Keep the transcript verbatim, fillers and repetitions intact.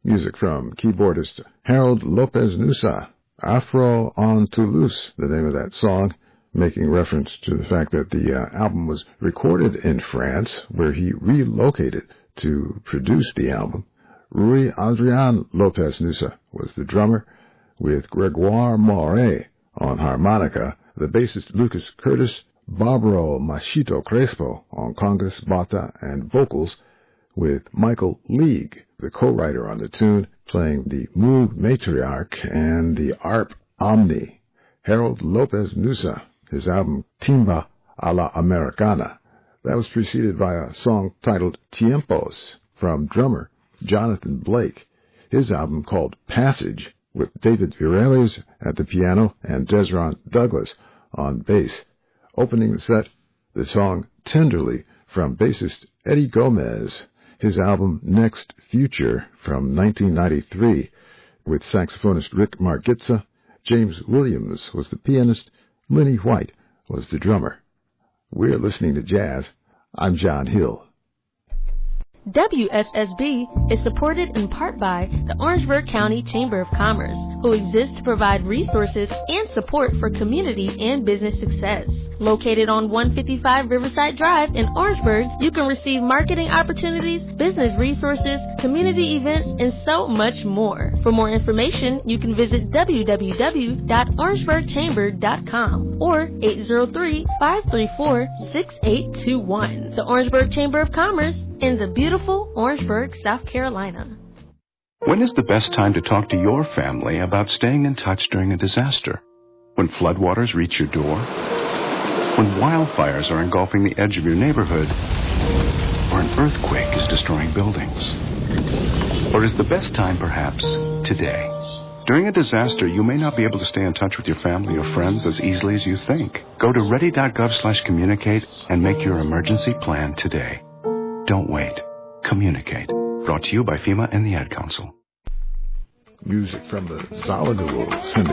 Music from keyboardist Harold Lopez Nusa. Afro on Toulouse, the name of that song, making reference to the fact that the uh, album was recorded in France, where he relocated to produce the album. Rui Adrian Lopez Nusa was the drummer, with Gregoire Moret on harmonica, the bassist Lucas Curtis, Barbaro Machito Crespo on congas, bata, and vocals, with Michael League, the co-writer on the tune, playing the Moog Matriarch and the Arp Omni. Harold Lopez Nusa, his album Timba a la Americana. That was preceded by a song titled Tiempos from drummer Jonathan Blake, his album called Passage, with David Virelles at the piano and Desron Douglas on bass. Opening the set, the song Tenderly from bassist Eddie Gomez, his album Next Future from nineteen ninety-three, with saxophonist Rick Margitza. James Williams was the pianist, Lenny White was the drummer. We're listening to jazz. I'm John Hill. W S S B is supported in part by the Orangeburg County Chamber of Commerce, who exists to provide resources and support for community and business success. Located on one fifty-five Riverside Drive in Orangeburg, you can receive marketing opportunities, business resources, community events, and so much more. For more information, you can visit w w w dot orangeburg chamber dot com or eight zero three, five three four, six eight two one. The Orangeburg Chamber of Commerce in the beautiful Orangeburg, South Carolina. When is the best time to talk to your family about staying in touch during a disaster? When floodwaters reach your door? When wildfires are engulfing the edge of your neighborhood? Or an earthquake is destroying buildings? Or is the best time perhaps today? During a disaster, you may not be able to stay in touch with your family or friends as easily as you think. Go to ready dot gov slash communicate and make your emergency plan today. Don't wait. Communicate. Brought to you by FEMA and the Ad Council. Music from the Zawinul